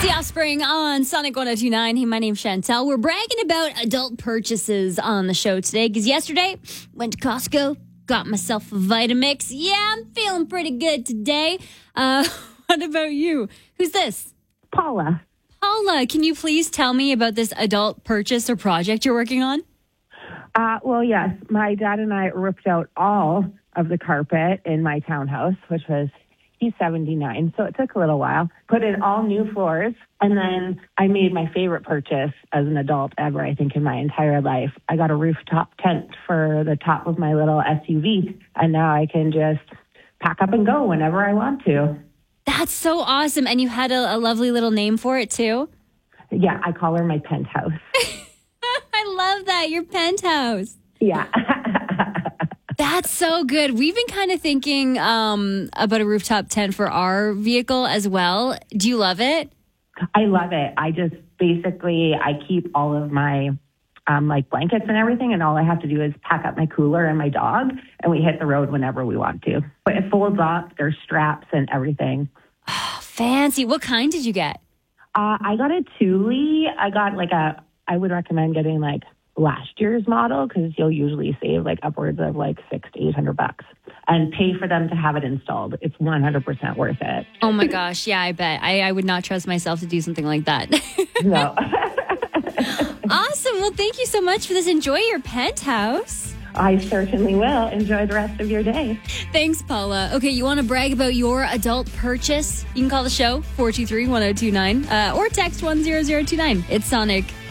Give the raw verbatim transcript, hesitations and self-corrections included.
The Offspring on Sonic one oh two point nine. Hey, my name's Chantel. We're bragging about adult purchases on the show today because yesterday went to Costco, got myself a Vitamix. Yeah, I'm feeling pretty good today. Uh, what about you? Who's this? Paula. Paula, can you please tell me about this adult purchase or project you're working on? Uh, well, yes, my dad and I ripped out all of the carpet in my townhouse, which was, he's seventy-nine, so it took a little while. Put in all new floors, and then I made my favorite purchase as an adult ever, I think, in my entire life. I got a rooftop tent for the top of my little S U V, and now I can just pack up and go whenever I want to. That's so awesome. And you had a, a lovely little name for it, too? Yeah, I call her my penthouse. I love that, your penthouse. Yeah. That's so good. We've been kind of thinking um, about a rooftop tent for our vehicle as well. Do you love it? I love it. I just basically, I keep all of my um, like blankets and everything, and all I have to do is pack up my cooler and my dog, and we hit the road whenever we want to. But it folds up, there's straps and everything. Oh, fancy. What kind did you get? Uh, I got a Thule. I got like a, I would recommend getting like last year's model because you'll usually save like upwards of like six to eight hundred bucks and pay for them to have it installed. It's one hundred percent worth it. Oh my gosh. Yeah, I bet. I, I would not trust myself to do something like that. No. Awesome. Well, thank you so much for this. Enjoy your penthouse. I certainly will. Enjoy the rest of your day. Thanks, Paula. Okay, you want to brag about your adult purchase? You can call the show four two three, one oh two nine uh, or text one zero zero two nine. It's Sonic.